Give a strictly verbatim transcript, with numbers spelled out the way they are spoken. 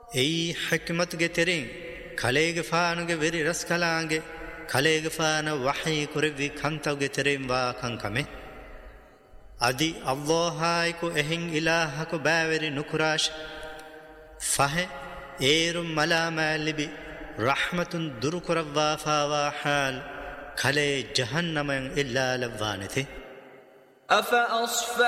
اي حكمت گه ترين خليگ فان گه ويري رس کلانگه خليگ فان وحي كربي خنتو گه ترين وا خنكمه ادي الله کو اهن اله کو باوري نكراش فه اير ملام لبي رحمة در کروا فاوا حال خلي جهنم الا لوانته أفأصفى